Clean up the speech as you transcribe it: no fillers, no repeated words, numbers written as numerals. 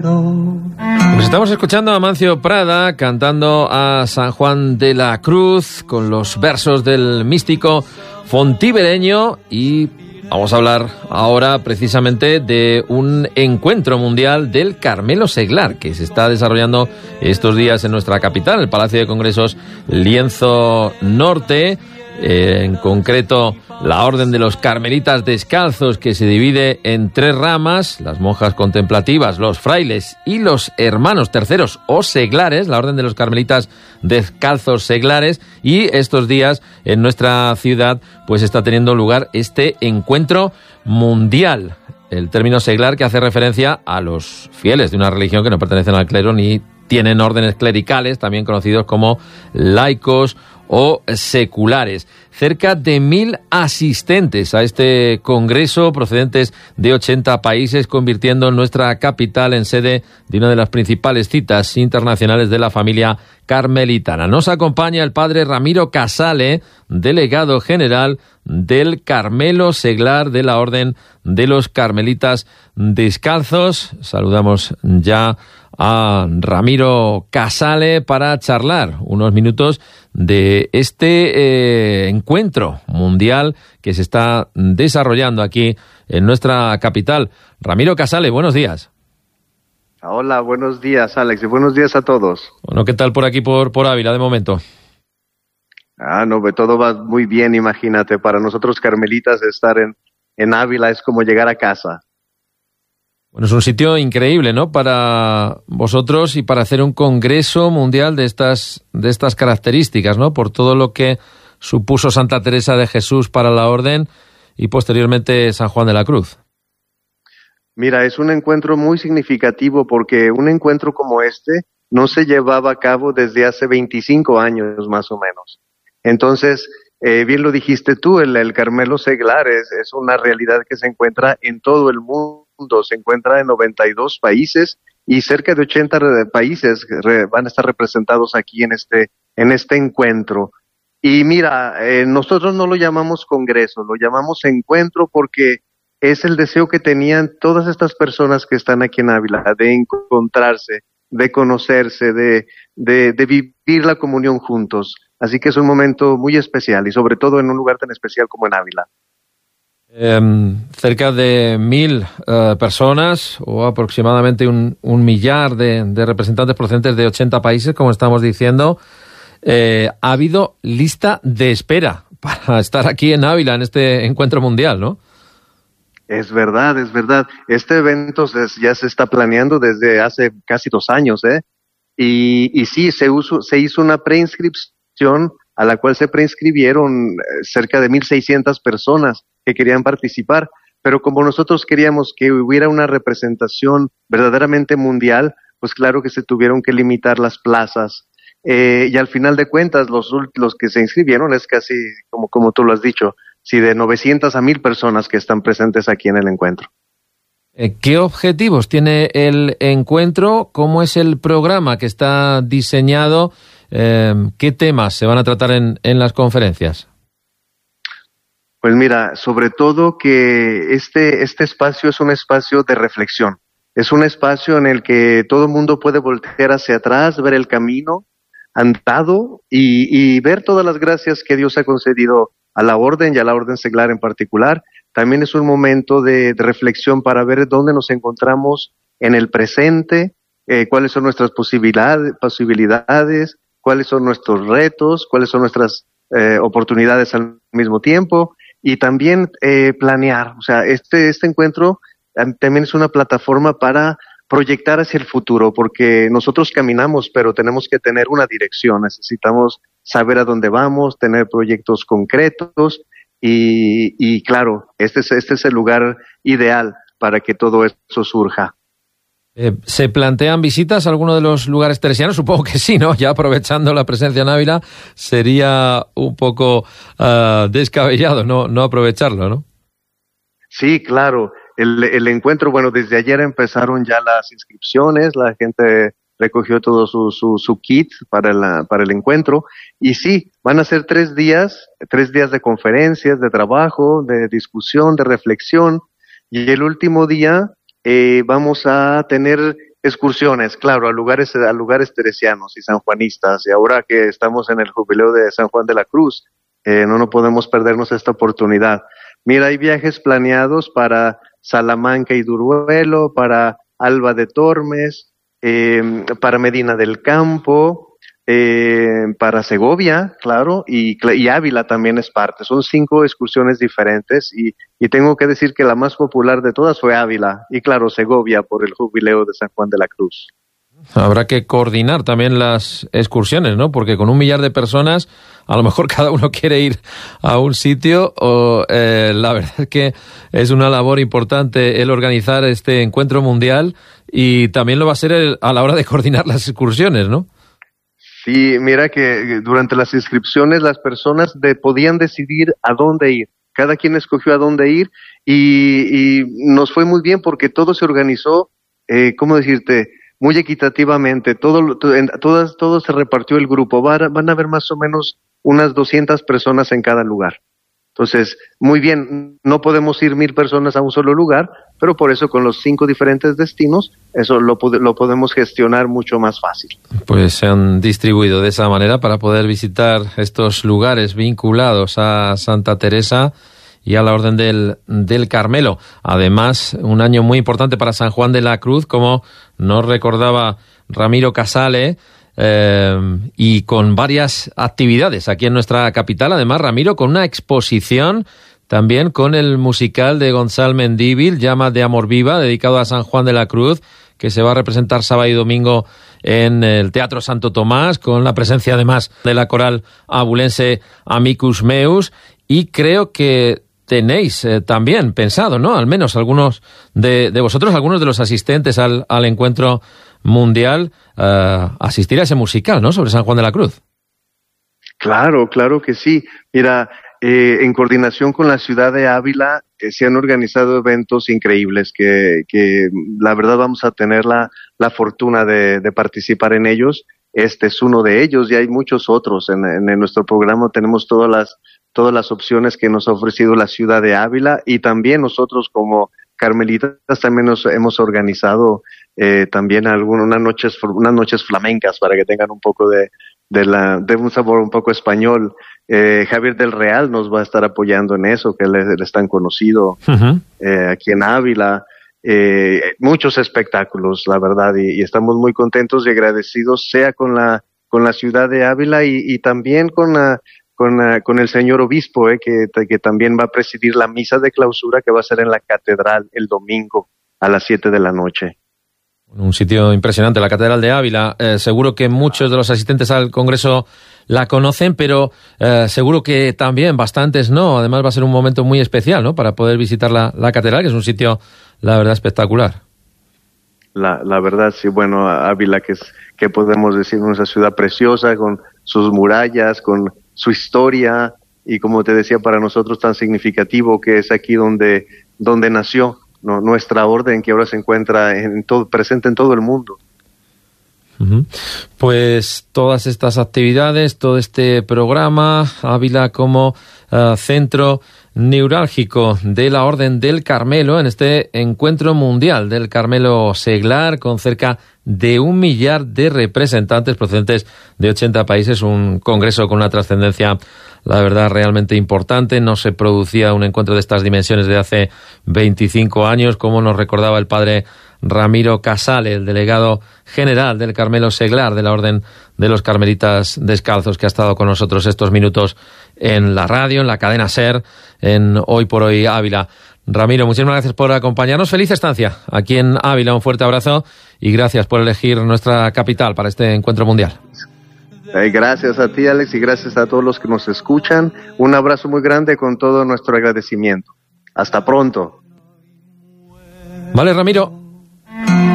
Pues estamos escuchando a Amancio Prada cantando a San Juan de la Cruz con los versos del místico fontivereño, y vamos a hablar ahora precisamente de un encuentro mundial del Carmelo Seglar que se está desarrollando estos días en nuestra capital, el Palacio de Congresos Lienzo Norte. En concreto, la Orden de los Carmelitas Descalzos, que se divide en tres ramas: las monjas contemplativas, los frailes y los hermanos terceros o seglares, la Orden de los Carmelitas Descalzos Seglares. Y estos días en nuestra ciudad pues está teniendo lugar este encuentro mundial. El término seglar, que hace referencia a los fieles de una religión que no pertenecen al clero ni tienen órdenes clericales, también conocidos como laicos o seculares. Cerca de 1.000 asistentes a este congreso procedentes de 80 países, convirtiendo nuestra capital en sede de una de las principales citas internacionales de la familia carmelitana. Nos acompaña el padre Ramiro Casale, delegado general del Carmelo Seglar de la Orden de los Carmelitas Descalzos. Saludamos ya a Ramiro Casale para charlar unos minutos de este encuentro mundial que se está desarrollando aquí en nuestra capital. Ramiro Casale, buenos días. Hola, buenos días, Alex, y buenos días a todos. Bueno, ¿qué tal por aquí, por Ávila, de momento? No, todo va muy bien, imagínate. Para nosotros carmelitas estar en Ávila es como llegar a casa. Bueno, es un sitio increíble, ¿no?, para vosotros y para hacer un congreso mundial de estas características, ¿no?, por todo lo que supuso Santa Teresa de Jesús para la Orden y posteriormente San Juan de la Cruz. Mira, es un encuentro muy significativo porque un encuentro como este no se llevaba a cabo desde hace 25 años más o menos. Entonces, bien lo dijiste tú, el Carmelo Seglar es una realidad que se encuentra en todo el mundo. Se encuentra en 92 países y cerca de 80 países van a estar representados aquí en este encuentro. Y mira, nosotros no lo llamamos congreso, lo llamamos encuentro porque es el deseo que tenían todas estas personas que están aquí en Ávila de encontrarse, de conocerse, de vivir la comunión juntos. Así que es un momento muy especial y sobre todo en un lugar tan especial como en Ávila. Cerca de 1.000 personas o aproximadamente un millar de representantes procedentes de 80 países, como estamos diciendo. Ha habido lista de espera para estar aquí en Ávila en este encuentro mundial, ¿no? Es verdad, es verdad. Este evento ya se está planeando desde hace casi 2 años, y sí, se hizo una preinscripción a la cual se preinscribieron cerca de 1.600 personas que querían participar, pero como nosotros queríamos que hubiera una representación verdaderamente mundial, pues claro que se tuvieron que limitar las plazas, y al final de cuentas los que se inscribieron es casi, como tú lo has dicho, sí, de 900 a 1.000 personas que están presentes aquí en el encuentro. ¿Qué objetivos tiene el encuentro? ¿Cómo es el programa que está diseñado? ¿Qué temas se van a tratar en las conferencias? Pues mira, sobre todo que este espacio es un espacio de reflexión. Es un espacio en el que todo el mundo puede voltear hacia atrás, ver el camino andado y ver todas las gracias que Dios ha concedido a la Orden y a la Orden Seglar en particular. También es un momento de reflexión para ver dónde nos encontramos en el presente, cuáles son nuestras posibilidades, cuáles son nuestros retos, cuáles son nuestras oportunidades al mismo tiempo, y también planear. O sea, este encuentro también es una plataforma para proyectar hacia el futuro, porque nosotros caminamos, pero tenemos que tener una dirección. Necesitamos saber a dónde vamos, tener proyectos concretos, y claro, este es el lugar ideal para que todo eso surja. ¿Se plantean visitas a alguno de los lugares teresianos? Supongo que sí, ¿no? Ya aprovechando la presencia en Ávila, sería un poco descabellado no aprovecharlo, ¿no? Sí, claro. El encuentro, bueno, desde ayer empezaron ya las inscripciones, la gente recogió todo su kit para el encuentro, y sí, van a ser 3 días de conferencias, de trabajo, de discusión, de reflexión, y el último día vamos a tener excursiones, claro, a lugares teresianos y sanjuanistas, y ahora que estamos en el jubileo de San Juan de la Cruz, no podemos perdernos esta oportunidad. Mira, hay viajes planeados para Salamanca y Duruelo, para Alba de Tormes, para Medina del Campo, para Segovia, claro, y Ávila también es parte. Son 5 excursiones diferentes y tengo que decir que la más popular de todas fue Ávila y claro, Segovia por el jubileo de San Juan de la Cruz. Habrá que coordinar también las excursiones, ¿no? Porque con 1 millar de personas, a lo mejor cada uno quiere ir a un sitio o la verdad es que es una labor importante el organizar este encuentro mundial y también lo va a ser a la hora de coordinar las excursiones, ¿no? Sí, mira que durante las inscripciones las personas podían decidir a dónde ir. Cada quien escogió a dónde ir y nos fue muy bien porque todo se organizó, ¿cómo decirte? Muy equitativamente. Todo se repartió el grupo. Van a haber más o menos unas 200 personas en cada lugar. Entonces, muy bien, no podemos ir 1000 personas a un solo lugar, pero por eso con los 5 diferentes destinos, eso lo podemos gestionar mucho más fácil. Pues se han distribuido de esa manera para poder visitar estos lugares vinculados a Santa Teresa y a la Orden del Carmelo. Además, un año muy importante para San Juan de la Cruz, como nos recordaba Ramiro Casale, y con varias actividades aquí en nuestra capital. Además, Ramiro, con una exposición también con el musical de Gonzalo Mendívil, Llama de Amor Viva, dedicado a San Juan de la Cruz, que se va a representar sábado y domingo en el Teatro Santo Tomás, con la presencia además de la coral abulense Amicus Meus, y creo que tenéis también pensado, ¿no? Al menos algunos de vosotros, algunos de los asistentes al encuentro mundial, asistir a ese musical, ¿no? Sobre San Juan de la Cruz. Claro que sí. Mira, en coordinación con la ciudad de Ávila se han organizado eventos increíbles que la verdad vamos a tener la fortuna de participar en ellos. Este es uno de ellos y hay muchos otros. En nuestro programa tenemos todas las opciones que nos ha ofrecido la ciudad de Ávila y también nosotros como carmelitas también nos hemos organizado también unas noches flamencas para que tengan un poco de un sabor un poco español. Javier del Real nos va a estar apoyando en eso, que él es tan conocido aquí en Ávila. Muchos espectáculos, la verdad, y estamos muy contentos y agradecidos, sea con la ciudad de Ávila y también con el señor obispo, que también va a presidir la misa de clausura que va a ser en la catedral el domingo a las 7 de la noche. Un sitio impresionante, la Catedral de Ávila. Seguro que muchos de los asistentes al Congreso la conocen, pero seguro que también bastantes no. Además va a ser un momento muy especial, ¿no? Para poder visitar la Catedral, que es un sitio, la verdad, espectacular. La verdad, sí. Bueno, Ávila, que podemos decir, una ciudad preciosa, con sus murallas, con su historia, y como te decía, para nosotros tan significativo que es aquí donde nació nuestra orden, que ahora se encuentra presente en todo el mundo. Pues todas estas actividades, todo este programa, Ávila como centro neurálgico de la Orden del Carmelo, en este encuentro mundial del Carmelo Seglar, con cerca de 1 millar de representantes procedentes de 80 países, un congreso con una trascendencia, la verdad, realmente importante. No se producía un encuentro de estas dimensiones de hace 25 años, como nos recordaba el padre Ramiro Casale, el delegado general del Carmelo Seglar de la Orden de los Carmelitas Descalzos, que ha estado con nosotros estos minutos en la radio, en la cadena SER, en Hoy por Hoy Ávila. Ramiro, muchísimas gracias por acompañarnos. Feliz estancia aquí en Ávila. Un fuerte abrazo y gracias por elegir nuestra capital para este encuentro mundial. Gracias a ti, Alex, y gracias a todos los que nos escuchan. Un abrazo muy grande con todo nuestro agradecimiento. Hasta pronto. Vale, Ramiro.